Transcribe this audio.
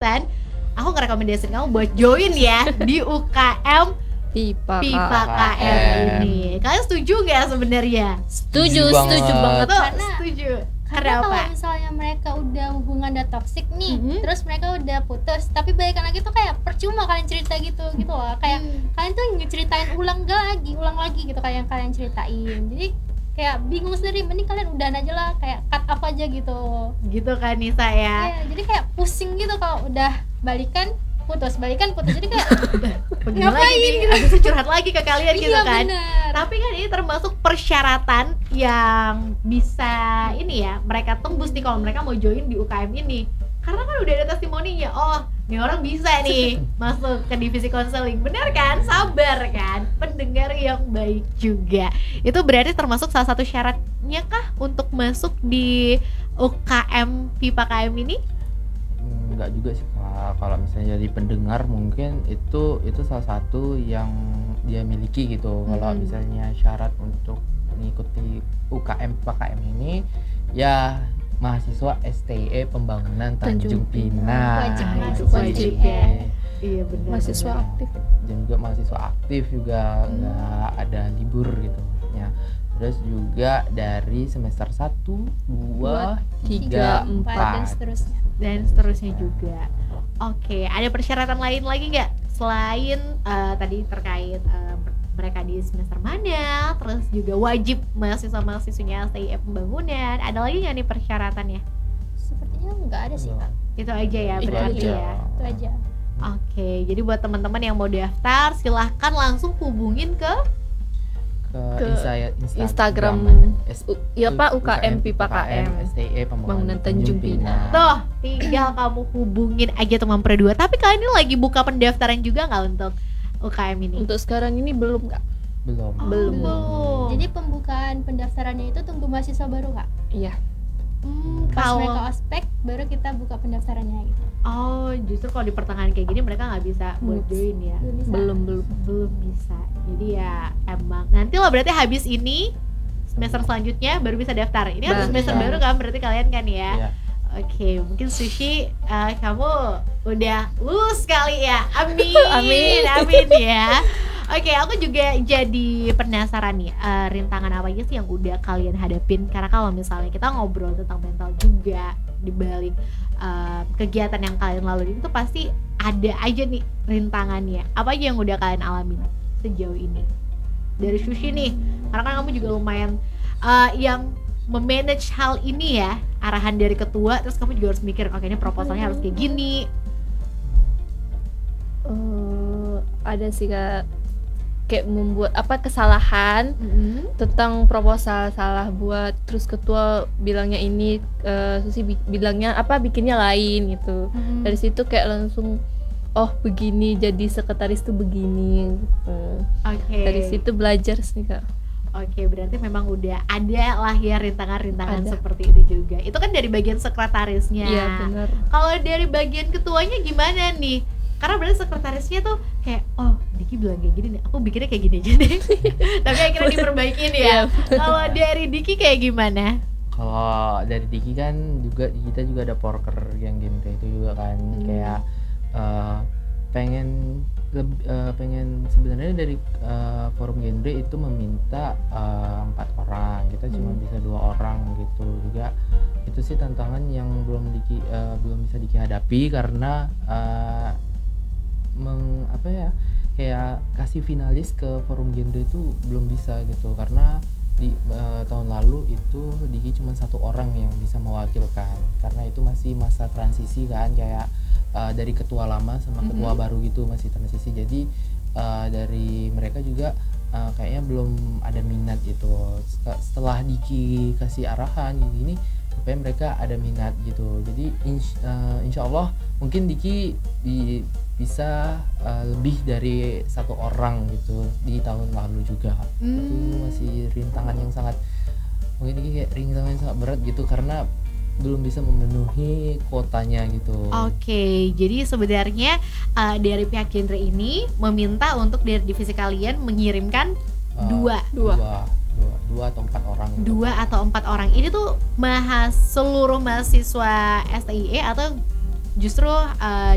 kesempatan, aku ngerekomendasiin kamu buat join ya di UKM Pipa KM ini. Kalian setuju nggak sebenarnya? Setuju banget. Tuh, Karena- setuju. Karena Kenapa? kalau misalnya mereka udah hubungan udah toksik nih, Mhm. terus mereka udah putus, tapi balikan lagi tuh kayak percuma kalian cerita gitu loh. Kayak kalian tuh ngeceritain ulang lagi gitu kayak yang kalian ceritain. Jadi kayak bingung sendiri, mending kalian udahan aja lah, kayak cut off aja gitu. Gitu kan Nisa ya. Ya, jadi kayak pusing gitu kalau udah balikan putus. Jadi kayak Begini Ngapain lagi nih, gitu? abis itu curhat lagi ke kalian gitu iya kan. bener. Tapi kan ini termasuk persyaratan yang bisa ini ya, mereka tembus nih kalau mereka mau join di UKM ini. Karena kan udah ada testimoninya, oh nih orang bisa nih masuk ke divisi konseling. Bener kan? Sabar kan? Pendengar yang baik juga. Itu berarti termasuk salah satu syaratnya kah untuk masuk di UKM Pipa KM ini? Enggak juga sih Kak. Kalau misalnya jadi pendengar mungkin itu salah satu yang dia miliki gitu. Kalau misalnya syarat untuk mengikuti UKM PKM ini ya mahasiswa STE Pembangunan Tanjung Pinang. Wajib ya. Iya benar. Mahasiswa aktif. Dan juga mahasiswa aktif juga nggak ada libur gitu maksudnya. Terus juga dari semester 1, 2, 3, 4 dan 4 seterusnya. Dan seterusnya juga. Oke, ada persyaratan lain lagi nggak selain tadi terkait mereka di semester mana, terus juga wajib mahasiswa-mahasiswanya STI Pembangunan. Ada lagi nggak nih persyaratannya? Sepertinya nggak ada sih Kak. Itu aja ya Itu berarti aja. ya. Itu aja. Oke, jadi buat teman-teman yang mau daftar silahkan langsung hubungin ke ke Instagram. Ya Pak, UKM Pipa KM STE Pembangunan Tanjung Pinang. tuh, tinggal kamu hubungin aja teman berdua. Tapi kalian ini lagi buka pendaftaran juga nggak untuk UKM ini? Untuk sekarang ini belum Kak. Belum. Belum. Jadi pembukaan pendaftarannya itu tunggu mahasiswa baru Kak. Iya. Pas mereka Kalau ospek baru kita buka pendaftarannya gitu. justru kalau di pertengahan kayak gini mereka nggak bisa buat join ya. Belum bisa. Belum bisa. Jadi ya emang nanti lah berarti habis ini semester selanjutnya baru bisa daftar. Ini kan semester Iya. baru kan berarti kalian kan ya. Iya. Oke, mungkin Sushi kamu udah lulus kali ya. Amin. Amin. Amin ya. Oke, aku juga jadi penasaran nih, rintangan apa aja sih yang udah kalian hadapin? Karena kalau misalnya kita ngobrol tentang mental juga di balik kegiatan yang kalian lalui itu pasti ada aja nih rintangannya. Apa aja yang udah kalian alamin sejauh ini? Dari Sushi nih, karena kan kamu juga lumayan yang memanage hal ini ya, arahan dari ketua, terus kamu juga harus mikir, oke ini proposalnya harus kayak gini. Ada sih Kak, kayak membuat kesalahan tentang proposal salah buat, terus ketua bilangnya ini, Susi bilangnya bikinnya lain gitu. Dari situ kayak langsung oh begini, jadi sekretaris tuh begini gitu. Oke. Dari situ belajar sih Kak. Oke, berarti memang udah ada lah ya rintangan-rintangan Ada. seperti itu juga. Itu kan dari bagian sekretarisnya. Iya benar. Kalau dari bagian ketuanya gimana nih? Karena berarti sekretarisnya tuh kayak, oh Diki bilang kayak gini nih, aku bikinnya kayak gini aja deh. Tapi akhirnya diperbaikin ya. Kalau dari Diki kayak gimana? Kalau dari Diki kan juga kita juga ada porker yang genre itu juga kan kayak pengen sebenarnya dari forum genre itu meminta 4 orang, kita cuma bisa 2 orang gitu. Juga itu sih tantangan yang belum bisa Diki hadapi karena kayak kasih finalis ke forum genre itu belum bisa gitu, karena di tahun lalu itu Diki cuma 1 orang yang bisa mewakilkan karena itu masih masa transisi kan, kayak dari ketua lama sama ketua baru gitu, masih transisi. Jadi dari mereka juga kayaknya belum ada minat itu. Setelah Diki kasih arahan gini supaya mereka ada minat gitu. Jadi insya Allah mungkin Diki bisa lebih dari 1 orang gitu di tahun lalu juga. Itu masih rintangan yang sangat, mungkin Diki kayak rintangan yang sangat berat gitu karena belum bisa memenuhi kuotanya gitu. Oke, jadi sebenarnya dari pihak genre ini meminta untuk dari divisi kalian mengirimkan dua atau 4 orang gitu. 2 atau 4 orang. Ini tuh seluruh mahasiswa STIE atau justru